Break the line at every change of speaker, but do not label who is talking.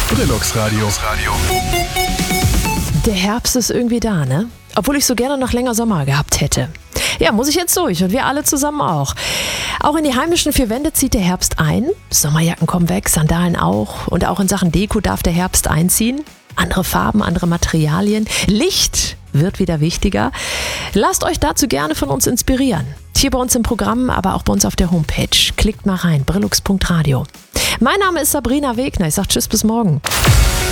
Brillux Radio.
Der Herbst ist irgendwie da, ne? Obwohl ich so gerne noch länger Sommer gehabt hätte. Ja, muss ich jetzt durch und wir alle zusammen auch. Auch in die heimischen vier Wände zieht der Herbst ein. Sommerjacken kommen weg, Sandalen auch. Und auch in Sachen Deko darf der Herbst einziehen. Andere Farben, andere Materialien. Licht wird wieder wichtiger. Lasst euch dazu gerne von uns inspirieren. Hier bei uns im Programm, aber auch bei uns auf der Homepage. Klickt mal rein, brillux.radio. Mein Name ist Sabrina Wegner. Ich sage tschüss, bis morgen.